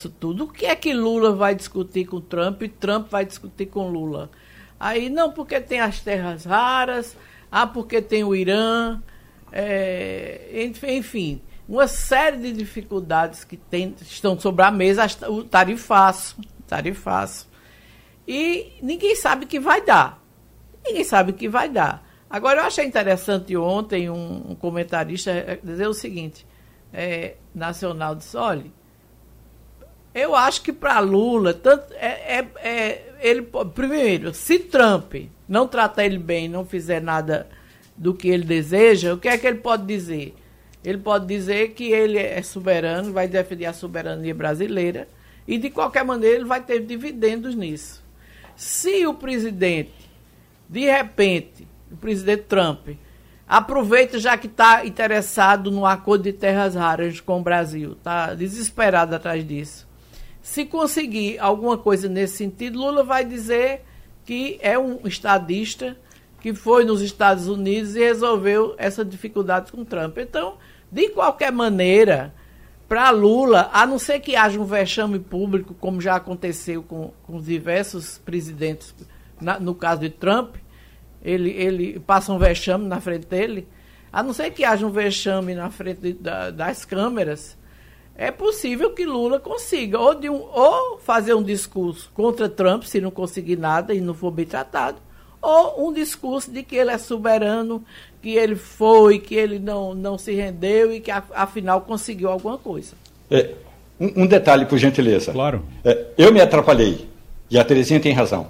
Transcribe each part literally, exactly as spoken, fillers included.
tudo. O que é que Lula vai discutir com Trump e Trump vai discutir com Lula? Aí, não, porque tem as terras raras, ah, porque tem o Irã, é, enfim, uma série de dificuldades que tem, estão sobre a mesa, o tarifaço, tarifaço. E ninguém sabe o que vai dar. Ninguém sabe o que vai dar. Agora, eu achei interessante ontem um, um comentarista dizer o seguinte, é, nacional, disse, olha, eu acho que para Lula, tanto, é, é, é, ele, primeiro, se Trump não tratar ele bem, não fizer nada do que ele deseja, o que é que ele pode dizer? Ele pode dizer que ele é soberano, vai defender a soberania brasileira e, de qualquer maneira, ele vai ter dividendos nisso. Se o presidente, de repente, o presidente Trump, aproveita, já que está interessado no acordo de terras raras com o Brasil, está desesperado atrás disso, se conseguir alguma coisa nesse sentido, Lula vai dizer que é um estadista que foi nos Estados Unidos e resolveu essa dificuldade com Trump. Então, de qualquer maneira, para Lula, a não ser que haja um vexame público, como já aconteceu com, com diversos presidentes, na, no caso de Trump, ele, ele passa um vexame na frente dele, a não ser que haja um vexame na frente de, da, das câmeras, é possível que Lula consiga ou, de um, ou fazer um discurso contra Trump, se não conseguir nada e não for bem tratado, ou um discurso de que ele é soberano, que ele foi, que ele não, não se rendeu e que, afinal, conseguiu alguma coisa. É, um, um detalhe, por gentileza. Claro. É, eu me atrapalhei, e a Terezinha tem razão.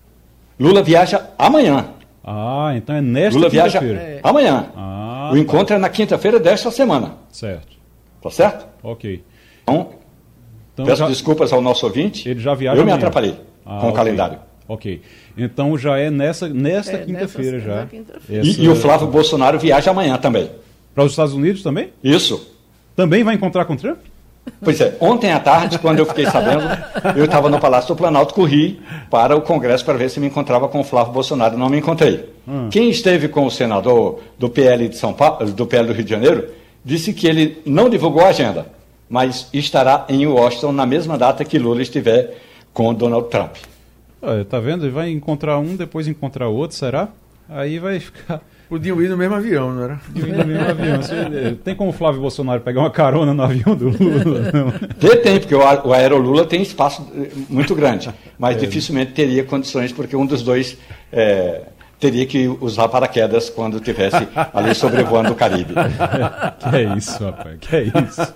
Lula viaja amanhã. Ah, então é nesta Lula viaja quinta-feira. é. amanhã. Ah, o encontro tá. é na quinta-feira desta semana. Certo. Tá certo? Ok. Então, então peço já, desculpas ao nosso ouvinte. Ele já viaja Eu me amanhã. atrapalhei ah, com okay. o calendário. Ok. Então já é nessa, nesta é, quinta-feira nessa, já. Quinta-feira. E, e o Flávio Bolsonaro viaja amanhã também. Para os Estados Unidos também? Isso. Também vai encontrar com o Trump? Pois é. Ontem à tarde, quando eu fiquei sabendo, eu estava no Palácio do Planalto, corri para o Congresso para ver se me encontrava com o Flávio Bolsonaro. Não me encontrei. Hum. Quem esteve com o senador do P L de São Paulo, do P L do Rio de Janeiro, disse que ele não divulgou a agenda, mas estará em Washington na mesma data que Lula estiver com Donald Trump. Ah, tá vendo? Ele vai encontrar um, depois encontrar outro, será? Aí vai ficar... Podiam ir no mesmo avião, não era? Podiam ir no mesmo avião. Tem como o Flávio Bolsonaro pegar uma carona no avião do Lula? Não. Tem, tem, porque o Aerolula tem espaço muito grande, mas é. dificilmente teria condições, porque um dos dois é, teria que usar paraquedas quando estivesse ali sobrevoando o Caribe. Que é isso, rapaz, que é isso.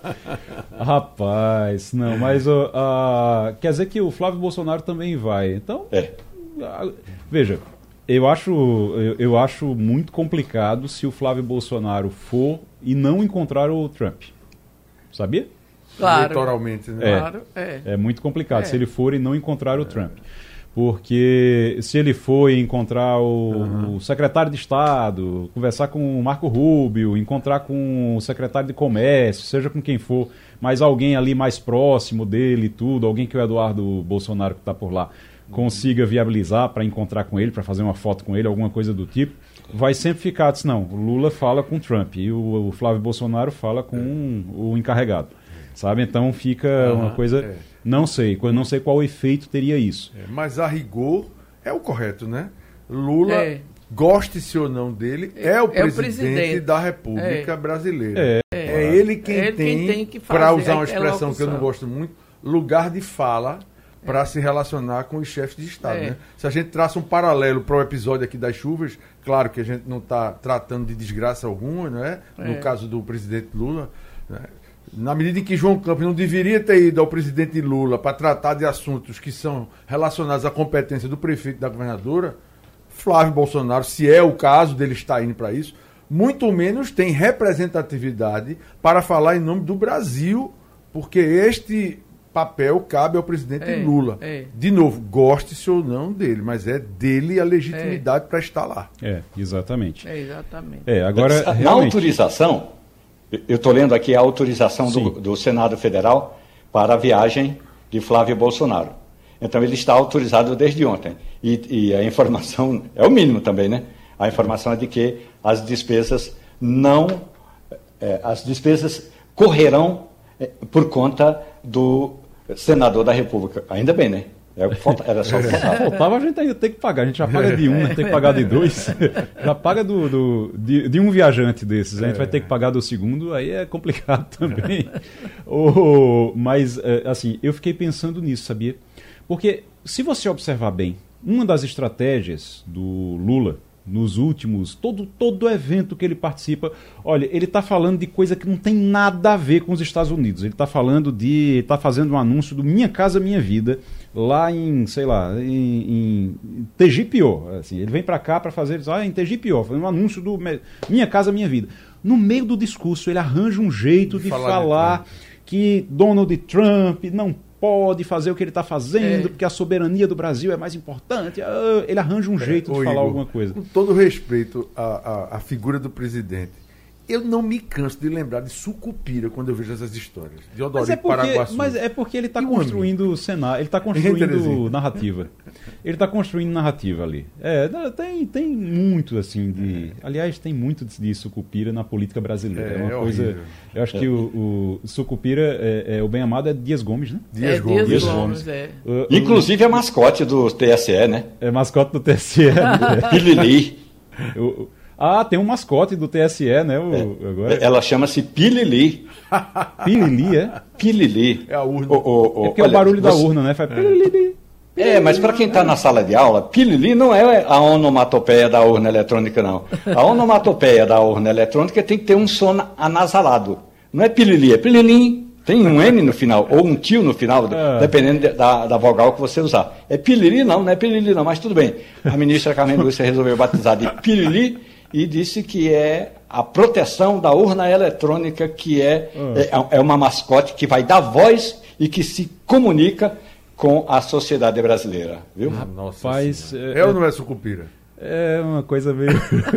Rapaz, não, mas uh, uh, quer dizer que o Flávio Bolsonaro também vai. Então, é. uh, veja... Eu acho, eu, eu acho muito complicado se o Flávio Bolsonaro for e não encontrar o Trump. Sabia? Claro. Eleitoralmente, né? É, claro, é. é muito complicado é. se ele for e não encontrar o é. Trump. Porque se ele for e encontrar o, uhum. o secretário de Estado, conversar com o Marco Rubio, encontrar com o secretário de Comércio, seja com quem for, mas alguém ali mais próximo dele e tudo, alguém que o Eduardo Bolsonaro que está por lá consiga viabilizar para encontrar com ele, para fazer uma foto com ele, alguma coisa do tipo, vai sempre ficar, diz, não, o Lula fala com o Trump e o, o Flávio Bolsonaro fala com é. o encarregado, sabe? Então fica ah, uma coisa, é. não sei, não sei qual efeito teria isso. É, mas a rigor é o correto, né? Lula, é. goste-se ou não dele, é o, é presidente, o presidente da República é. Brasileira. É, é. é ele quem é ele tem, tem que para usar uma expressão que eu não gosto muito, lugar de fala para é. se relacionar com os chefes de Estado. É. Né? Se a gente traça um paralelo para o episódio aqui das chuvas, claro que a gente não está tratando de desgraça alguma, né? É. No caso do presidente Lula, né? Na medida em que João Campos não deveria ter ido ao presidente Lula para tratar de assuntos que são relacionados à competência do prefeito e da governadora, Flávio Bolsonaro, se é o caso dele estar indo para isso, muito menos tem representatividade para falar em nome do Brasil, porque este papel cabe ao presidente é, Lula. É. De novo, goste-se ou não dele, mas é dele a legitimidade é. para estar lá. É, exatamente. É, exatamente. É, agora, Na realmente... autorização, eu estou lendo aqui a autorização do, do Senado Federal para a viagem de Flávio Bolsonaro. Então, ele está autorizado desde ontem. E, e a informação, é o mínimo também, né? A informação é de que as despesas não... É, as despesas correrão é, por conta do... senador da República. Ainda bem, né? É o que falta, era só o que faltava. Faltava, a gente ainda tem que pagar. A gente já paga de um, né? Tem que pagar de dois. Já paga do, do, de, de um viajante desses. A gente vai ter que pagar do segundo, aí é complicado também. oh, mas, assim, eu fiquei pensando nisso, sabia? Porque, se você observar bem, uma das estratégias do Lula, nos últimos, todo, todo evento que ele participa, olha, ele está falando de coisa que não tem nada a ver com os Estados Unidos. Ele está falando de, está fazendo um anúncio do Minha Casa Minha Vida, lá em, sei lá, em, em T G P O. Assim, ele vem para cá para fazer, ah, em T G P O, fazendo um anúncio do Minha Casa Minha Vida. No meio do discurso, ele arranja um jeito de, de falar, falar que Donald Trump não pode fazer o que ele está fazendo, é. porque a soberania do Brasil é mais importante. Ele arranja um jeito é, de falar Igor, alguma coisa. Com todo respeito à, à, à figura do presidente, eu não me canso de lembrar de Sucupira quando eu vejo essas histórias. De Odorico, mas é porque, Paraguaçu. Mas é porque ele está construindo cenário, ele está construindo narrativa. Ele está construindo narrativa ali. É, tem, tem muito, assim, de... Aliás, tem muito de Sucupira na política brasileira. É, é uma é coisa... Horrível. Eu acho que o, o Sucupira, é, é, o bem-amado é Dias Gomes, né? Dias é, Gomes. Dias Gomes, Gomes. é. Uh, Inclusive é mascote do T S E, né? É mascote do T S E. Pilili. o, Ah, tem um mascote do T S E, né? O, é. agora... Ela chama-se Pilili. Pilili, é? Pilili. É a urna. O, o, o, é porque olha, é o barulho você... da urna, né? Faz pilili. É, mas para quem está na sala de aula, pilili não é a onomatopeia da urna eletrônica, não. A onomatopeia da urna eletrônica tem que ter um som anasalado. Não é pilili, é pililim. Tem um N no final, ou um tio no final, ah. dependendo da, da vogal que você usar. É pilili não, não é pilili não, mas tudo bem. A ministra Carmen Lúcia resolveu batizar de pilili e disse que é a proteção da urna eletrônica, que é, ah. é, é uma mascote que vai dar voz e que se comunica com a sociedade brasileira, viu? Ah, nossa, Faz, é, é ou não é Sucupira? É uma coisa meio...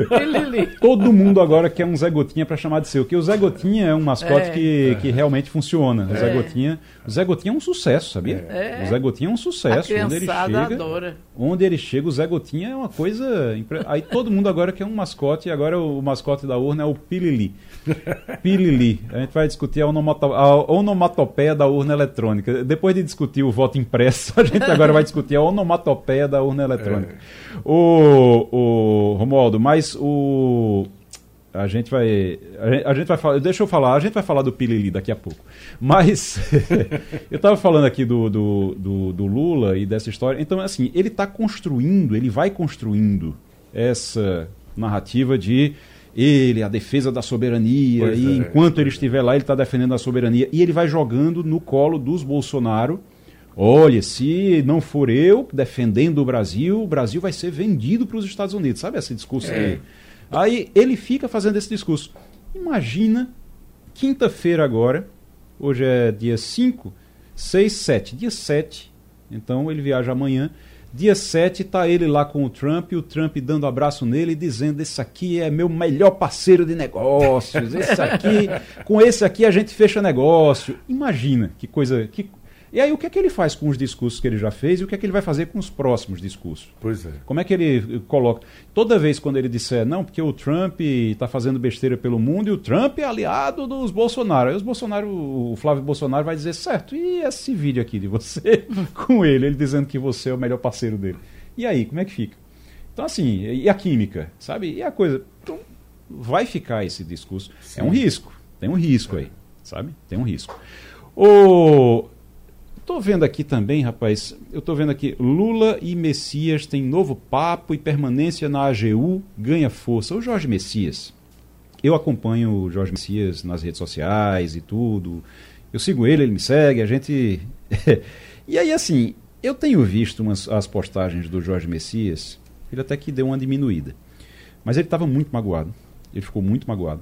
Todo mundo agora quer um Zé Gotinha para chamar de seu, porque o Zé Gotinha é um mascote é. que, que realmente funciona. O Zé Gotinha, o Zé Gotinha é um sucesso, sabia? É. O Zé Gotinha é um sucesso. A onde ele chega, adora. Onde ele chega, o Zé Gotinha é uma coisa... Aí todo mundo agora quer um mascote, e agora o mascote da urna é o Pilili. Pilili. A gente vai discutir a, onomato... a onomatopeia da urna eletrônica. Depois de discutir o voto impresso, a gente agora vai discutir a onomatopeia da urna eletrônica. É. O O, Romualdo, mas o a gente vai a gente, a gente vai falar, deixa eu falar, a gente vai falar do Pilili daqui a pouco. Mas eu estava falando aqui do, do, do, do Lula e dessa história. Então, assim, ele está construindo, ele vai construindo essa narrativa de ele, a defesa da soberania, pois e é, enquanto ele estiver lá, ele está defendendo a soberania, e ele vai jogando no colo dos Bolsonaro. Olha, se não for eu defendendo o Brasil, o Brasil vai ser vendido para os Estados Unidos. Sabe esse discurso é. aí? Aí ele fica fazendo esse discurso. Imagina, quinta-feira agora, hoje é dia cinco, seis, sete. Dia sete, então ele viaja amanhã. Dia sete está ele lá com o Trump, e o Trump dando abraço nele e dizendo: esse aqui é meu melhor parceiro de negócios, esse aqui, com esse aqui a gente fecha negócio. Imagina que coisa... Que, e aí o que é que ele faz com os discursos que ele já fez e o que é que ele vai fazer com os próximos discursos? Pois é. Como é que ele coloca? Toda vez quando ele disser, não, porque o Trump está fazendo besteira pelo mundo e o Trump é aliado dos Bolsonaro. Aí os Bolsonaro, o Flávio Bolsonaro vai dizer, certo, e esse vídeo aqui de você com ele, ele dizendo que você é o melhor parceiro dele. E aí, como é que fica? Então assim, e a química, sabe? E a coisa, então, vai ficar esse discurso. Sim. É um risco, tem um risco aí, sabe? Tem um risco. O... Estou vendo aqui também, rapaz, eu estou vendo aqui, Lula e Messias têm novo papo e permanência na A G U ganha força. O Jorge Messias, eu acompanho o Jorge Messias nas redes sociais e tudo, eu sigo ele, ele me segue, a gente... E aí, assim, eu tenho visto umas, as postagens do Jorge Messias, ele até que deu uma diminuída, mas ele estava muito magoado, ele ficou muito magoado.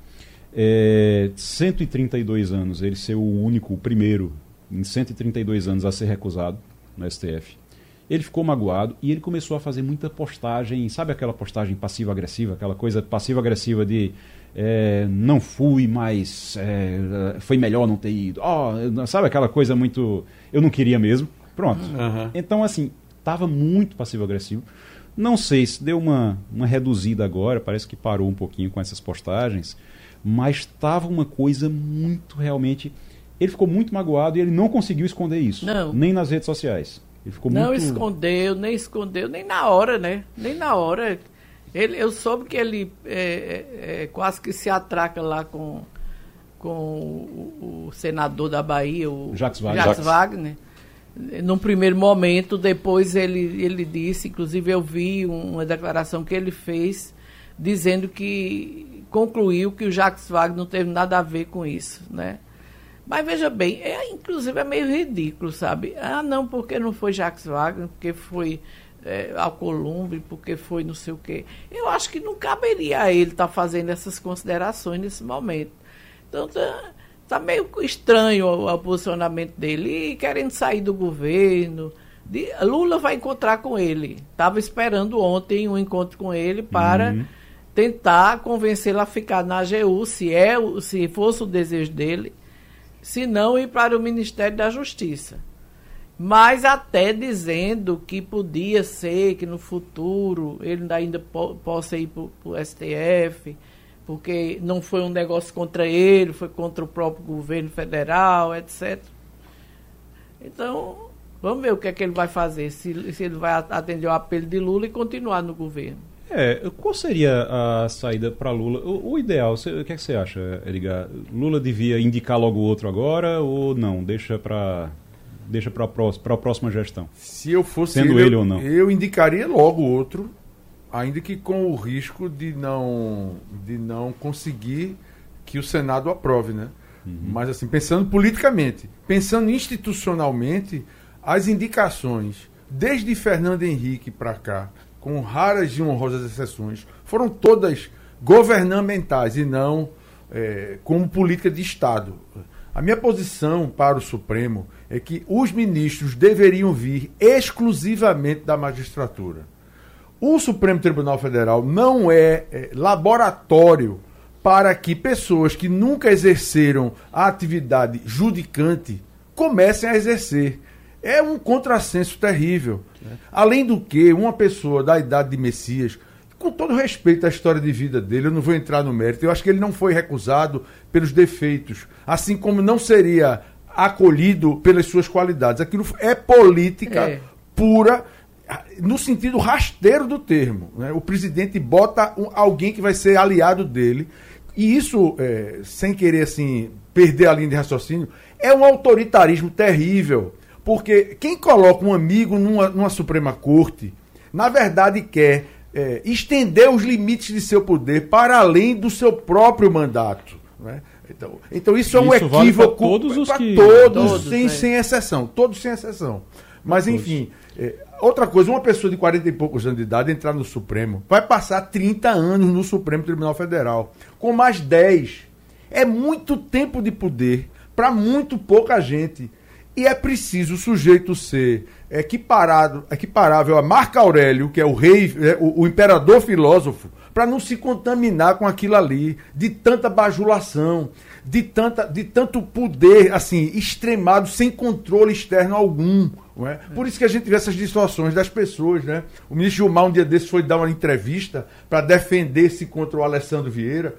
É, cento e trinta e dois anos, ele ser o único, o primeiro... em cento e trinta e dois anos a ser recusado no S T F. Ele ficou magoado e ele começou a fazer muita postagem, sabe aquela postagem passiva-agressiva, aquela coisa passiva-agressiva de é, não fui, mas é, foi melhor não ter ido. Oh, sabe aquela coisa muito... eu não queria mesmo. Pronto. Uhum. Então, assim, estava muito passivo-agressivo. Não sei se deu uma, uma reduzida agora, parece que parou um pouquinho com essas postagens, mas estava uma coisa muito realmente... ele ficou muito magoado e ele não conseguiu esconder isso. Não. Nem nas redes sociais. Ele ficou não muito... escondeu, nem escondeu, nem na hora, né? Nem na hora. Ele, eu soube que ele é, é, é, quase que se atraca lá com, com o, o senador da Bahia, o Jacques Wagner. Jacques Wagner. Num primeiro momento, depois ele, ele disse, inclusive eu vi uma declaração que ele fez, dizendo que concluiu que o Jacques Wagner não teve nada a ver com isso, né? Mas veja bem, é, inclusive é meio ridículo, sabe? Ah, não, porque não foi Jacques Wagner, porque foi é, Alcolumbre, porque foi não sei o quê. Eu acho que não caberia a ele estar tá fazendo essas considerações nesse momento. Então, tá, tá meio estranho o, o posicionamento dele, e querendo sair do governo. De, Lula vai encontrar com ele. Estava esperando ontem um encontro com ele para uhum. tentar convencê-lo a ficar na A G U, se, é, se fosse o desejo dele, se não ir para o Ministério da Justiça. Mas até dizendo que podia ser que no futuro ele ainda po- possa ir para o S T F, porque não foi um negócio contra ele, foi contra o próprio governo federal, etcétera. Então, vamos ver o que é que ele vai fazer, se, se ele vai atender o apelo de Lula e continuar no governo. É, qual seria a saída para Lula? O, o ideal, cê, o que é que você acha, Edgar? Lula devia indicar logo o outro agora ou não? Deixa para deixa para a próxima gestão? Se eu fosse Sendo ele, ele eu, ou não? Eu indicaria logo o outro, ainda que com o risco de não, de não conseguir que o Senado aprove, né? Uhum. Mas assim, pensando politicamente, pensando institucionalmente, as indicações, desde Fernando Henrique para cá, com raras e honrosas exceções, foram todas governamentais e não é, como política de Estado. A minha posição para o Supremo é que os ministros deveriam vir exclusivamente da magistratura. O Supremo Tribunal Federal não é, é laboratório para que pessoas que nunca exerceram a atividade judicante comecem a exercer. É um contrassenso terrível. Né? Além do que, uma pessoa da idade de Messias, com todo respeito à história de vida dele, eu não vou entrar no mérito, eu acho que ele não foi recusado pelos defeitos, assim como não seria acolhido pelas suas qualidades. Aquilo é política é. pura, no sentido rasteiro do termo. Né? O presidente bota um, alguém que vai ser aliado dele, e isso, é, sem querer assim, perder a linha de raciocínio, é um autoritarismo terrível. Porque quem coloca um amigo numa, numa Suprema Corte, na verdade quer é, estender os limites de seu poder para além do seu próprio mandato. Né? Então, então isso é um isso equívoco vale para todos, os que... todos, todos sem, é. sem exceção. Todos sem exceção. Mas, enfim, é, outra coisa, uma pessoa de quarenta e poucos anos de idade entrar no Supremo, vai passar trinta anos no Supremo Tribunal Federal, com mais dez. É muito tempo de poder para muito pouca gente. E é preciso o sujeito ser equiparado, equiparável a Marco Aurélio, que é o rei, é, o, o imperador filósofo, para não se contaminar com aquilo ali, de tanta bajulação, de, tanta, de tanto poder assim, extremado, sem controle externo algum. Não é? Por isso que a gente vê essas distorções das pessoas. Né? O ministro Gilmar, um dia desses, foi dar uma entrevista para defender-se contra o Alessandro Vieira.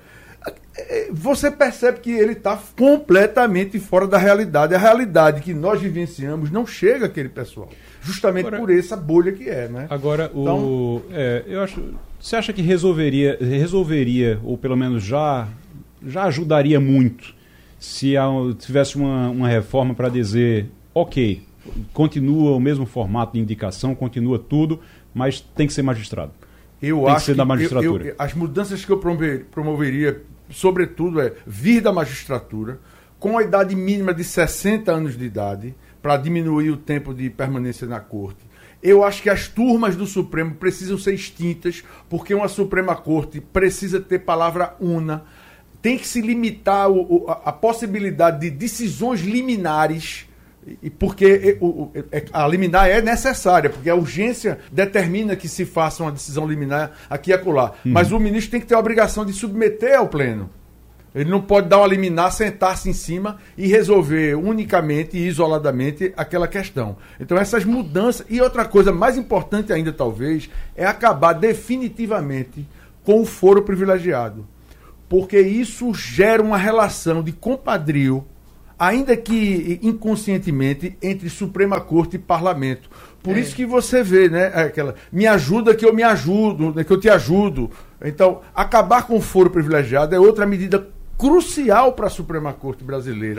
Você percebe que ele está completamente fora da realidade. A realidade que nós vivenciamos não chega àquele pessoal. Justamente agora, por essa bolha que é. Né? Agora, então, o, é, eu acho, você acha que resolveria, resolveria ou pelo menos já, já ajudaria muito, se a, tivesse uma, uma reforma para dizer, ok, continua o mesmo formato de indicação, continua tudo, mas tem que ser magistrado. Eu tem acho que ser que da magistratura. Eu, eu, as mudanças que eu promoveria, sobretudo, é vir da magistratura com a idade mínima de sessenta anos de idade para diminuir o tempo de permanência na corte. Eu acho que as turmas do Supremo precisam ser extintas, porque uma Suprema Corte precisa ter palavra una. Tem que se limitar o, o, a, a possibilidade de decisões liminares, e porque o, o, a liminar é necessária, porque a urgência determina que se faça uma decisão liminar aqui e acolá. Hum. Mas o ministro tem que ter a obrigação de submeter ao pleno. Ele não pode dar uma liminar, sentar-se em cima e resolver unicamente e isoladamente aquela questão. Então essas mudanças... E outra coisa mais importante ainda, talvez, é acabar definitivamente com o foro privilegiado. Porque isso gera uma relação de compadrio ainda que inconscientemente, entre Suprema Corte e Parlamento. Por é. isso que você vê, né, aquela, me ajuda que eu me ajudo, né, que eu te ajudo. Então, acabar com o foro privilegiado é outra medida crucial para a Suprema Corte brasileira,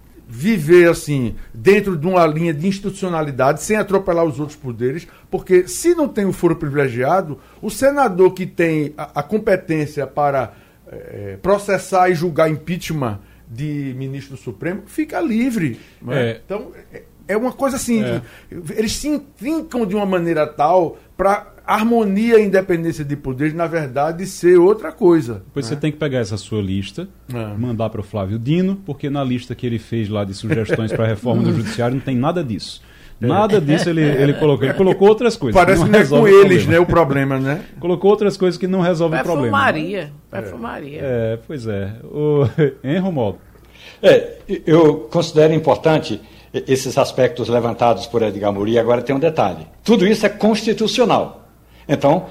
viver assim, dentro de uma linha de institucionalidade, sem atropelar os outros poderes, porque se não tem o foro privilegiado, o senador que tem a, a competência para é, processar e julgar impeachment de ministro do Supremo, fica livre. Não é? É. Então, é, é uma coisa assim, é. eles se intrincam de uma maneira tal para harmonia e independência de poderes, na verdade, ser outra coisa. Depois né? Você tem que pegar essa sua lista, é. mandar para o Flávio Dino, porque na lista que ele fez lá de sugestões para a reforma do Judiciário não tem nada disso. Nada disso ele, ele colocou. Ele colocou outras coisas. Parece que não é com eles, né, o problema, né? Colocou outras coisas que não resolvem o problema. Perfumaria. Perfumaria. É, pois é. O... Hein, Romualdo? É, eu considero importante esses aspectos levantados por Edgar Muri. Agora tem um detalhe. Tudo isso é constitucional. Então,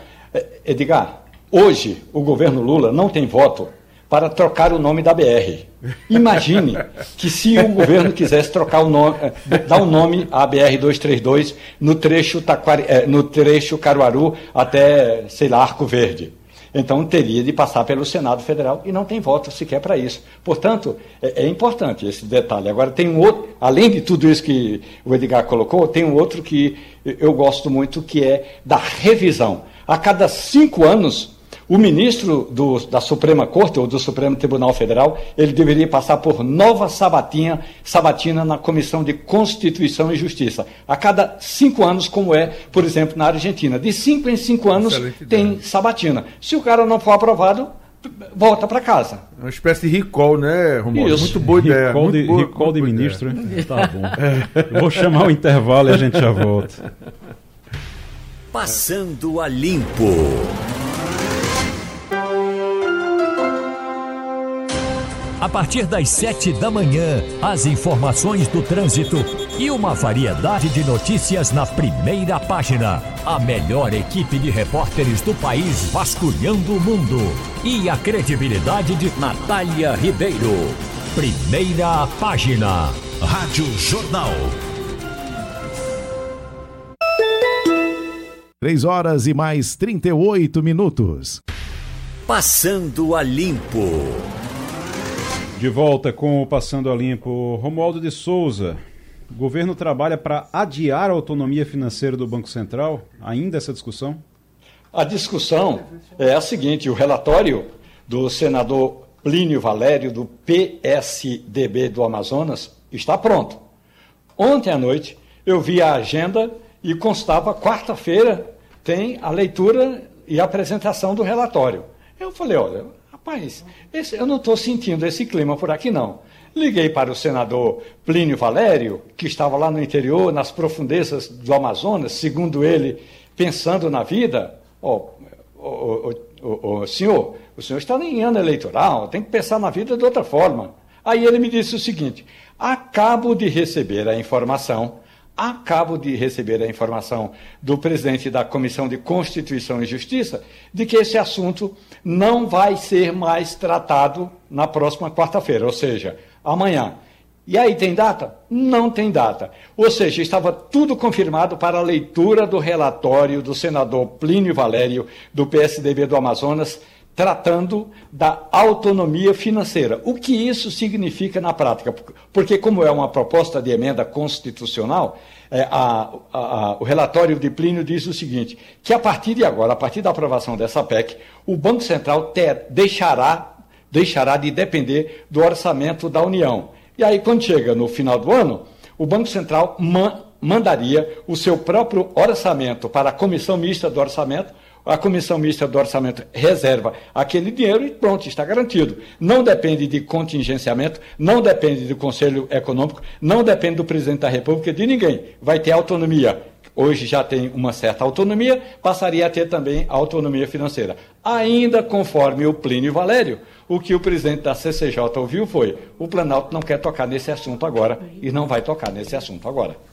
Edgar, hoje o governo Lula não tem voto para trocar o nome da B R. Imagine que se o governo quisesse trocar o nome, dar o um nome à B R duzentos e trinta e dois no trecho, Taquari, no trecho Caruaru até, sei lá, Arco Verde. Então teria de passar pelo Senado Federal e não tem voto sequer para isso. Portanto, é, é importante esse detalhe. Agora tem um outro, além de tudo isso que o Edgar colocou, tem um outro que eu gosto muito, que é da revisão. A cada cinco anos, o ministro do, da Suprema Corte ou do Supremo Tribunal Federal, ele deveria passar por nova sabatina, sabatina na Comissão de Constituição e Justiça. A cada cinco anos, como é, por exemplo, na Argentina. De cinco em cinco anos Excelente tem ideia. Sabatina. Se o cara não for aprovado, volta para casa. Uma espécie de recall, né, Romualdo? Isso. Muito boa ideia. Recall muito de, boa, recall muito de boa ministro, ideia. hein? Tá bom. Eu vou chamar o intervalo e a gente já volta. Passando a Limpo. A partir das sete da manhã, as informações do trânsito e uma variedade de notícias na primeira página. A melhor equipe de repórteres do país vasculhando o mundo. E a credibilidade de Natália Ribeiro. Primeira página. Rádio Jornal. Três horas e mais trinta e oito minutos. Passando a Limpo. De volta com o Passando a Limpo. Romualdo de Souza, o governo trabalha para adiar a autonomia financeira do Banco Central? Ainda essa discussão? A discussão é a seguinte: o relatório do senador Plínio Valério, do P S D B do Amazonas, está pronto. Ontem à noite eu vi a agenda e constava, quarta-feira, tem a leitura e a apresentação do relatório. Eu falei, olha, rapaz, esse, eu não estou sentindo esse clima por aqui, não. Liguei para o senador Plínio Valério, que estava lá no interior, nas profundezas do Amazonas, segundo ele, pensando na vida. Ó, oh, oh, oh, oh, senhor, o senhor está em ano eleitoral, tem que pensar na vida de outra forma. Aí ele me disse o seguinte: acabo de receber a informação, acabo de receber a informação do presidente da Comissão de Constituição e Justiça de que esse assunto não vai ser mais tratado na próxima quarta-feira, ou seja, amanhã. E aí tem data? Não tem data. Ou seja, estava tudo confirmado para a leitura do relatório do senador Plínio Valério, do P S D B do Amazonas, tratando da autonomia financeira. O que isso significa na prática? Porque, como é uma proposta de emenda constitucional, é, a, a, a, o relatório de Plínio diz o seguinte, que a partir de agora, a partir da aprovação dessa P E C, o Banco Central ter, deixará, deixará de depender do orçamento da União. E aí, quando chega no final do ano, o Banco Central man, mandaria o seu próprio orçamento para a Comissão Mista do Orçamento. A Comissão Mista do Orçamento reserva aquele dinheiro e pronto, está garantido. Não depende de contingenciamento, não depende do Conselho Econômico, não depende do Presidente da República, de ninguém. Vai ter autonomia. Hoje já tem uma certa autonomia, passaria a ter também a autonomia financeira. Ainda conforme o Plínio Valério, o que o presidente da C C J ouviu foi: o Planalto não quer tocar nesse assunto agora e não vai tocar nesse assunto agora.